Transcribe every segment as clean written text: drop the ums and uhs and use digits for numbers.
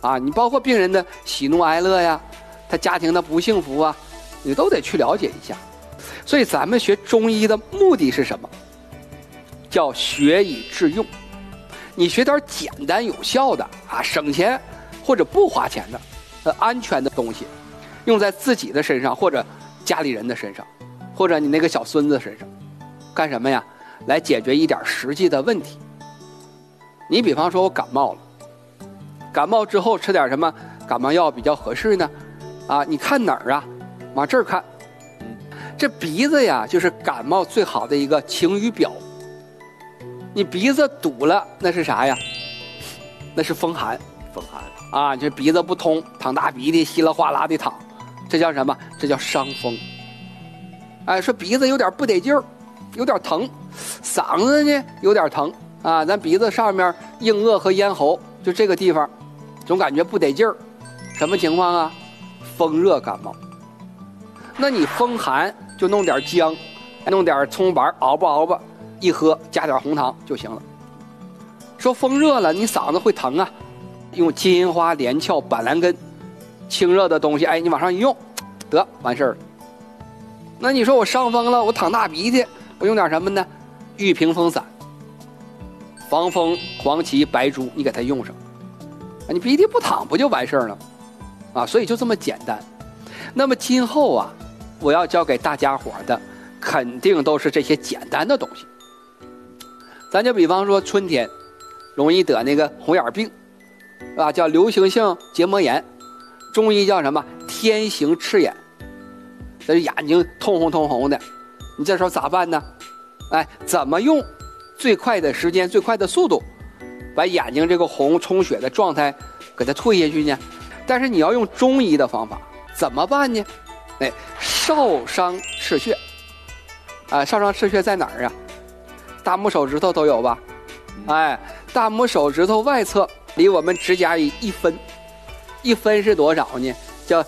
啊，你包括病人的喜怒哀乐呀，他家庭的不幸福啊，你都得去了解一下。所以咱们学中医的目的是什么？叫学以致用。你学点简单有效的啊，省钱或者不花钱的安全的东西，用在自己的身上，或者家里人的身上，或者你那个小孙子身上，干什么呀？来解决一点实际的问题。你比方说我感冒了，感冒之后吃点什么感冒药比较合适呢？啊，你看哪儿啊？往这儿看。这鼻子呀，就是感冒最好的一个晴雨表。你鼻子堵了，那是啥呀？那是风寒。 风寒啊，这鼻子不通，淌大鼻涕，稀里哗啦的淌，这叫什么？这叫伤风。哎，说鼻子有点不得劲儿，有点疼，嗓子呢有点疼啊，咱鼻子上面硬腭和咽喉就这个地方，总感觉不得劲儿，什么情况啊？风热感冒。那你风寒就弄点姜，弄点葱白熬吧，一喝加点红糖就行了。说风热了，你嗓子会疼啊，用金银花、连翘、板蓝根，清热的东西，哎，你往上一用，得完事儿了。那你说我伤风了，我淌大鼻涕，我用点什么呢？玉屏风散、防风、黄芪、白术，你给它用上，你鼻涕不淌不就完事儿了？啊，所以就这么简单。那么今后啊，我要教给大家伙的，肯定都是这些简单的东西。咱就比方说春天容易得那个红眼病，啊，叫流行性结膜炎，中医叫什么？天行赤眼，这眼睛通红的，你这时候咋办呢？哎，怎么用最快的时间、最快的速度，把眼睛这个红充血的状态给它退下去呢？但是你要用中医的方法，怎么办呢？哎，少商赤穴，啊，少商赤穴在哪儿啊？大拇手指头都有吧？哎，大拇手指头外侧离我们指甲里1分，1分是多少呢？叫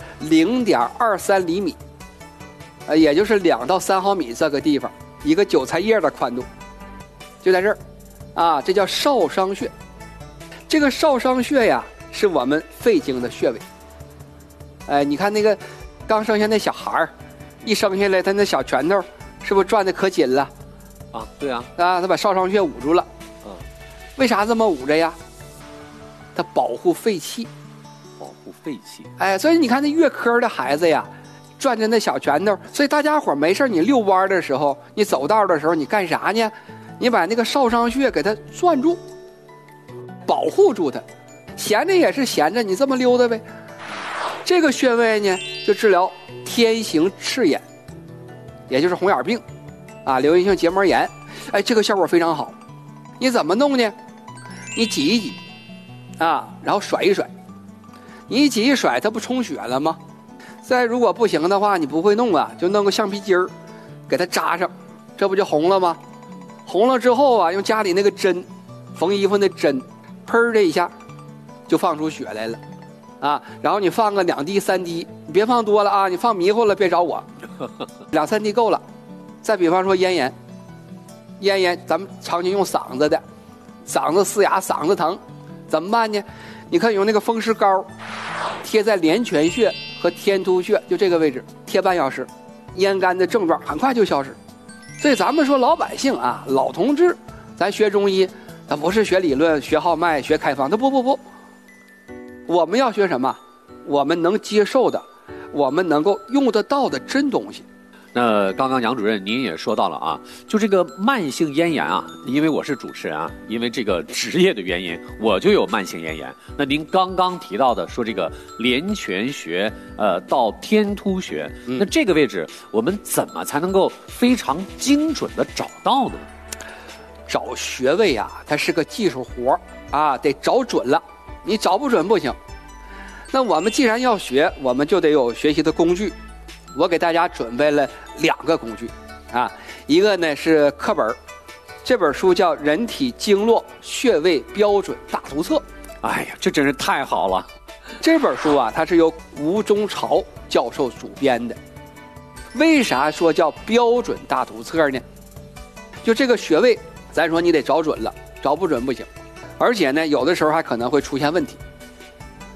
0.23厘米，也就是2到3毫米这个地方，一个韭菜叶的宽度，就在这儿，啊，这叫少商穴。这个少商穴呀，是我们肺经的穴位。哎，你看那个刚生下那小孩儿，一生下来他那小拳头是不是转的可紧了？ 啊，对啊， 啊，他把少商穴捂住了。为啥这么捂着呀？它保护肺气。 保护肺气。 哎，所以你看那月科的孩子呀，转着那小拳头，所以大家伙没事你遛弯的时候，你走道的时候，你干啥呢？你把那个少商穴给它攥住，保护住它。闲着也是闲着，你这么溜达呗。这个穴位呢，就治疗天行赤眼，也就是红眼病啊，流行性结膜炎。哎，这个效果非常好。你怎么弄呢？你挤一挤啊，然后甩一甩。你一挤一甩，它不充血了吗？再如果不行的话，你不会弄啊，就弄个橡皮筋儿给它扎上，这不就红了吗？红了之后啊，用家里那个针，缝衣服那针，砰的一下就放出血来了啊。然后你放个2滴3滴，你别放多了啊，你放迷糊了别找我，2、3滴够了。再比方说咽炎，咽炎咱们常年用嗓子的，嗓子嘶哑，嗓子疼，怎么办呢？你看用那个风湿膏贴在连泉穴和天突穴，就这个位置贴半小时，咽干的症状很快就消失。所以咱们说老百姓啊，老同志，咱学中医，他不是学理论、学号脉、学开方，他不，我们要学什么？我们能接受的，我们能够用得到的真东西。 那刚刚杨主任您也说到了啊，就这个慢性咽炎啊，因为我是主持人啊，因为这个职业的原因，我就有慢性咽炎。那您刚刚提到的说这个连泉穴到天突穴，那这个位置我们怎么才能够非常精准的找到呢？ 找穴位啊，它是个技术活啊，得找准了，你找不准不行。那我们既然要学，我们就得有学习的工具。我给大家准备了2个工具啊，一个呢是课本，这本书叫《人体经络穴位标准大图册》。 哎呀，这真是太好了！ 这本书啊，它是由吴中朝教授主编的。为啥说叫标准大图册呢？就这个穴位，咱说你得找准了，找不准不行。而且呢，有的时候还可能会出现问题。